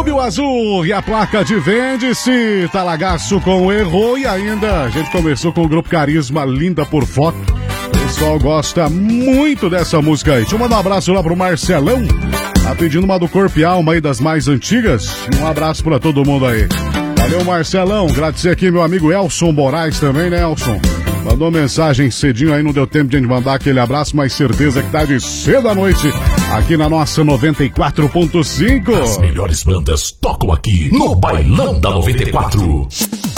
Rubio Azul e a placa de Vende-se, Talagaço com Errou e ainda a gente começou com o grupo Carisma, Linda por Foto. O pessoal gosta muito dessa música aí. Deixa eu mandar um abraço lá pro Marcelão, tá pedindo uma do Corpo e Alma aí das mais antigas. Um abraço pra todo mundo aí. Valeu, Marcelão. Agradecer aqui meu amigo Elson Moraes também, né, Elson? Mandou mensagem cedinho aí, não deu tempo de a gente mandar aquele abraço, mas certeza que tá de cedo à noite aqui na nossa 94.5. As melhores bandas tocam aqui no Bailão da 94.